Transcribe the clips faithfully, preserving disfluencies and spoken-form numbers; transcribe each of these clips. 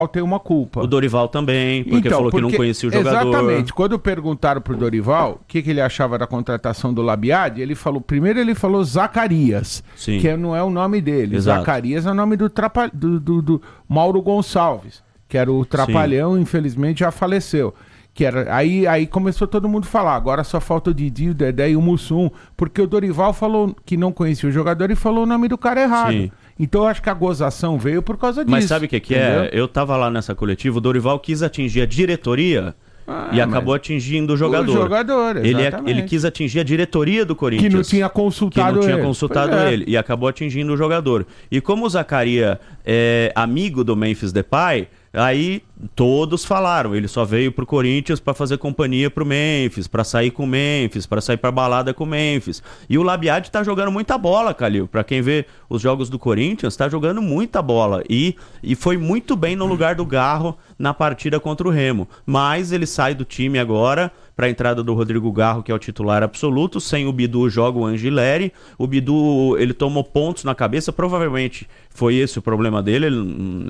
tem uma culpa. O Dorival também, porque então, falou porque, que não conhecia o jogador. Exatamente. Quando perguntaram pro Dorival o que, que ele achava da contratação do Labiad, ele falou, primeiro ele falou Zacarias, Sim. que não é o nome dele. Exato. Zacarias é o nome do, trapa, do, do, do Mauro Gonçalves, que era o Trapalhão, Sim. infelizmente já faleceu. Que era, aí, aí começou todo mundo a falar, agora só falta o Didi, o Dedé e o Mussum, porque o Dorival falou que não conhecia o jogador e falou o nome do cara errado. Sim. Então eu acho que a gozação veio por causa disso. Mas sabe o que, que é? Eu tava lá nessa coletiva, o Dorival quis atingir a diretoria ah, e acabou atingindo o jogador. O jogador, exatamente. Ele, ele quis atingir a diretoria do Corinthians. Que não tinha consultado ele. Que não tinha ele. consultado é. ele. E acabou atingindo o jogador. E como o Zacarias é amigo do Memphis Depay, aí todos falaram, ele só veio pro Corinthians para fazer companhia pro Memphis, para sair com o Memphis, para sair pra balada com o Memphis. E o Labiad tá jogando muita bola, Calil. Pra quem vê os jogos do Corinthians, tá jogando muita bola. E, e foi muito bem no lugar do Garro na partida contra o Remo. Mas ele sai do time agora para a entrada do Rodrigo Garro, que é o titular absoluto. Sem o Bidu joga o Angileri. O Bidu, ele tomou pontos na cabeça, provavelmente foi esse o problema dele. Ele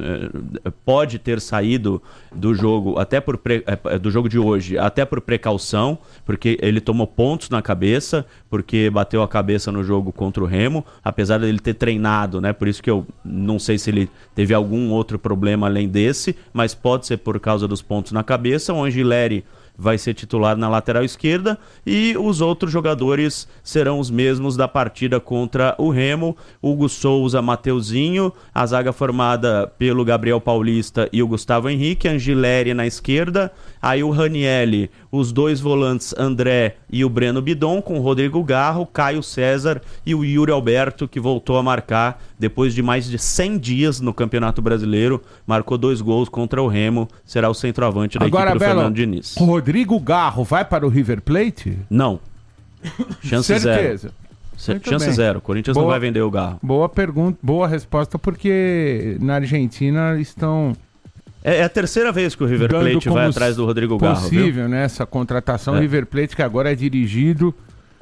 é, pode ter saído do jogo até por pre, é, do jogo de hoje, até por precaução, porque ele tomou pontos na cabeça, porque bateu a cabeça no jogo contra o Remo, apesar dele ter treinado, né? Por isso que eu não sei se ele teve algum outro problema além desse, mas pode ser por causa dos pontos na cabeça. O Angileri vai ser titular na lateral esquerda e os outros jogadores serão os mesmos da partida contra o Remo. Hugo Souza, Mateuzinho, a zaga formada pelo Gabriel Paulista e o Gustavo Henrique, Angileri na esquerda, aí o Ranielli, os dois volantes André e o Breno Bidon, com o Rodrigo Garro, Caio César e o Yuri Alberto, que voltou a marcar depois de mais de cem dias no Campeonato Brasileiro, marcou dois gols contra o Remo, será o centroavante da Agora, equipe do Belo, Fernando Diniz. Rodrigo Garro vai para o River Plate? Não. Chance Certeza. zero. Muito Chance bem. zero. O Corinthians boa, não vai vender o Garro. Boa pergunta, boa resposta, porque na Argentina estão... É, é a terceira vez que o River Plate vai atrás do Rodrigo Garro. Possível, né? Essa contratação. É. O River Plate, que agora é dirigido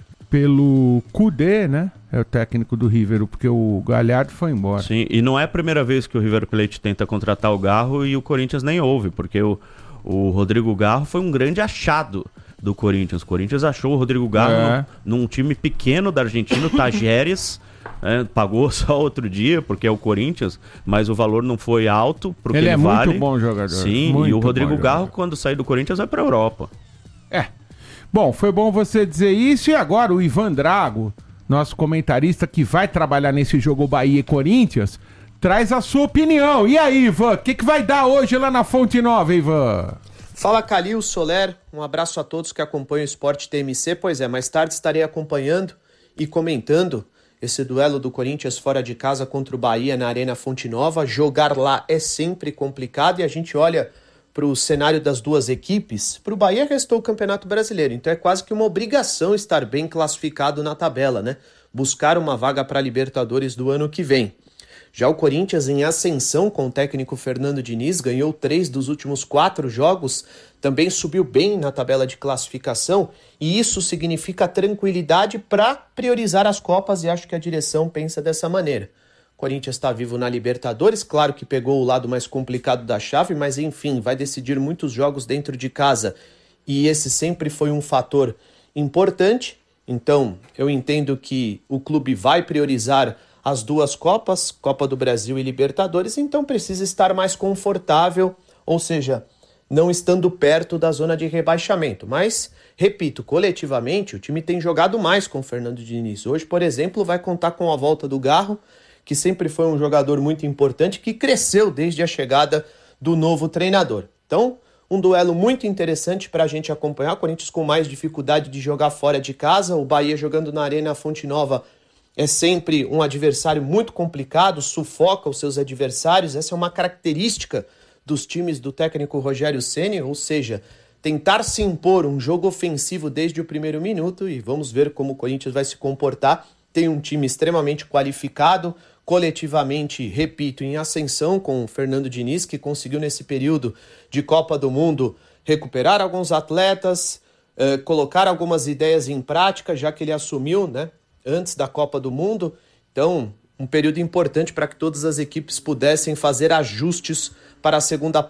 pelo Cudê, né? É o técnico do River, porque o Galhardo foi embora. Sim, e não é a primeira vez que o River Plate tenta contratar o Garro e o Corinthians nem ouve, porque o, o Rodrigo Garro foi um grande achado do Corinthians. O Corinthians achou o Rodrigo Garro é. num, num time pequeno da Argentina, o Tajeres. É, pagou só outro dia, porque é o Corinthians, mas o valor não foi alto pro que ele, ele é vale. Muito bom jogador. Sim, muito e o Rodrigo Garro, jogador. Quando sair do Corinthians, vai pra Europa. É. Bom, foi bom você dizer isso. E agora o Ivan Drago, nosso comentarista que vai trabalhar nesse jogo Bahia e Corinthians, traz a sua opinião. E aí, Ivan, o que, que vai dar hoje lá na Fonte Nova, Ivan? Fala, Calil, Soler, um abraço a todos que acompanham o Sport T M C. Pois é, mais tarde estarei acompanhando e comentando esse duelo do Corinthians fora de casa contra o Bahia na Arena Fonte Nova. Jogar lá é sempre complicado e a gente olha para o cenário das duas equipes. Para o Bahia restou o Campeonato Brasileiro, então é quase que uma obrigação estar bem classificado na tabela, né? Buscar uma vaga para a Libertadores do ano que vem. Já o Corinthians, em ascensão com o técnico Fernando Diniz, ganhou três dos últimos quatro jogos, também subiu bem na tabela de classificação, e isso significa tranquilidade para priorizar as Copas, e acho que a direção pensa dessa maneira. O Corinthians está vivo na Libertadores, claro que pegou o lado mais complicado da chave, mas enfim, vai decidir muitos jogos dentro de casa, e esse sempre foi um fator importante. Então, eu entendo que o clube vai priorizar as duas Copas, Copa do Brasil e Libertadores, então precisa estar mais confortável, ou seja, não estando perto da zona de rebaixamento. Mas, repito, coletivamente o time tem jogado mais com o Fernando Diniz. Hoje, por exemplo, vai contar com a volta do Garro, que sempre foi um jogador muito importante, que cresceu desde a chegada do novo treinador. Então, um duelo muito interessante para a gente acompanhar. O Corinthians com mais dificuldade de jogar fora de casa, o Bahia jogando na Arena Fonte Nova é sempre um adversário muito complicado, sufoca os seus adversários. Essa é uma característica dos times do técnico Rogério Ceni, ou seja, tentar se impor um jogo ofensivo desde o primeiro minuto, e vamos ver como o Corinthians vai se comportar. Tem um time extremamente qualificado, coletivamente, repito, em ascensão com o Fernando Diniz, que conseguiu nesse período de Copa do Mundo recuperar alguns atletas, eh, colocar algumas ideias em prática, já que ele assumiu, né, antes da Copa do Mundo. Então, um período importante para que todas as equipes pudessem fazer ajustes para a segunda